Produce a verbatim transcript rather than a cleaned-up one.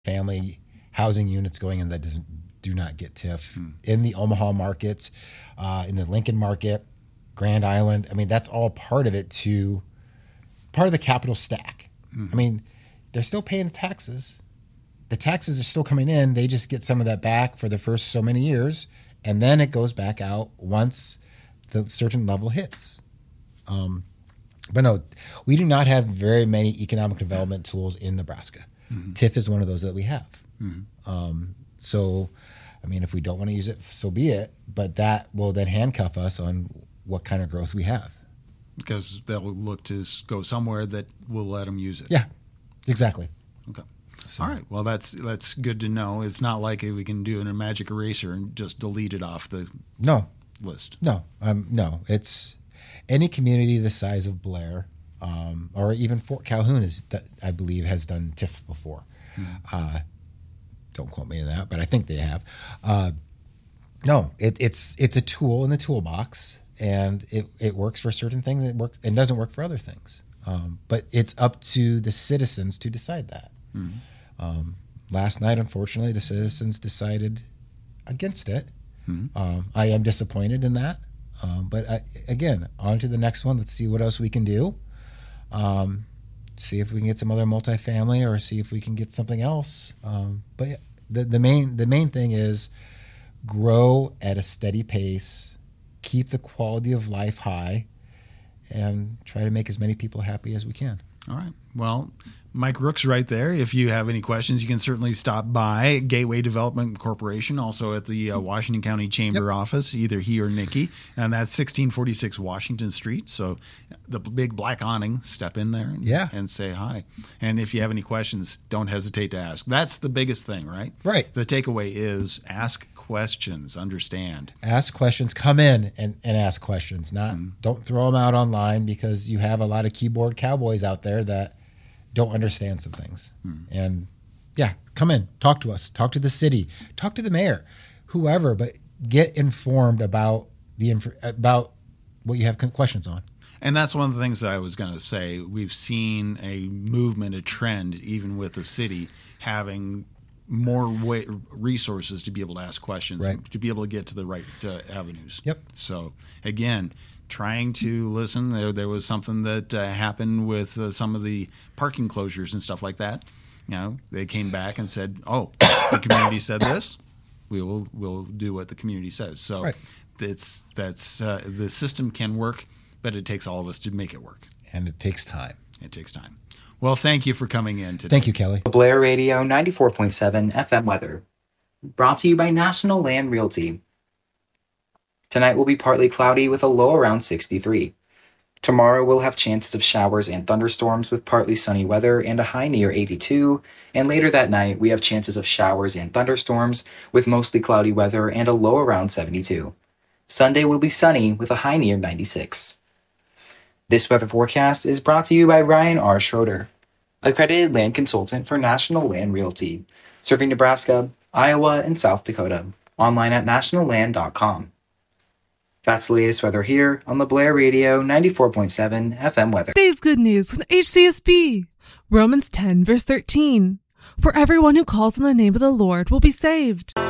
family housing units going in that doesn't, do not get T I F. Hmm. In the Omaha market, uh, in the Lincoln market, Grand Island. I mean, that's all part of it to part of the capital stack. Hmm. I mean, they're still paying the taxes. The taxes are still coming in. They just get some of that back for the first so many years, and then it goes back out once the certain level hits. Um, but no, we do not have very many economic development tools in Nebraska. Mm-hmm. T I F is one of those that we have. Mm-hmm. Um, so, I mean, if we don't want to use it, so be it. But that will then handcuff us on what kind of growth we have. Because they'll look to go somewhere that will let them use it. Yeah, exactly. Okay. So. All right. Well, that's that's good to know. It's not like we can do a magic eraser and just delete it off the no list. No, um, no. It's any community the size of Blair, um, or even Fort Calhoun is, I believe, has done T I F before. Mm-hmm. Uh, don't quote me on that, but I think they have. Uh, no, it, it's it's a tool in the toolbox, and it, it works for certain things. It works and doesn't work for other things. Um, but it's up to the citizens to decide that. Mm-hmm. Um, last night, unfortunately, the citizens decided against it. Mm-hmm. Um, I am disappointed in that. Um, but I, again, on to the next one. Let's see what else we can do. Um, see if we can get some other multifamily, or see if we can get something else. Um, but the, the main the main thing is grow at a steady pace, keep the quality of life high, and try to make as many people happy as we can. All right. Well, Mike Rook's right there. If you have any questions, you can certainly stop by Gateway Development Corporation, also at the uh, Washington County Chamber yep. office, either he or Nikki. And that's sixteen forty-six Washington Street. So the big black awning, step in there and, yeah. and say hi. And if you have any questions, don't hesitate to ask. That's the biggest thing, right? Right. The takeaway is ask questions, understand. Ask questions, come in and, and ask questions. Not mm-hmm. Don't throw them out online, because you have a lot of keyboard cowboys out there that don't understand some things. Hmm. And yeah, come in, talk to us, talk to the city, talk to the mayor, whoever, but get informed about the about what you have questions on. And that's one of the things that I was going to say. We've seen a movement, a trend, even with the city having more way, resources to be able to ask questions, right. to be able to get to the right uh, avenues. Yep. So again, trying to listen. There, there was something that uh, happened with uh, some of the parking closures and stuff like that. You know, they came back and said, "Oh, the community said this. We will we'll do what the community says." So right. that's that's uh, the system can work, but it takes all of us to make it work. And it takes time. It takes time. Well, thank you for coming in today. Thank you, Kelly. Blair Radio ninety-four point seven F M weather, brought to you by National Land Realty. Tonight will be partly cloudy with a low around sixty-three. Tomorrow we'll have chances of showers and thunderstorms with partly sunny weather and a high near eighty-two. And later that night we have chances of showers and thunderstorms with mostly cloudy weather and a low around seventy-two. Sunday will be sunny with a high near ninety-six. This weather forecast is brought to you by Ryan R. Schroeder, accredited land consultant for National Land Realty, serving Nebraska, Iowa, and South Dakota. Online at national land dot com. That's the latest weather here on the Blair Radio ninety-four point seven F M weather. Today's good news with H C S B. Romans ten, verse thirteen. For everyone who calls on the name of the Lord will be saved.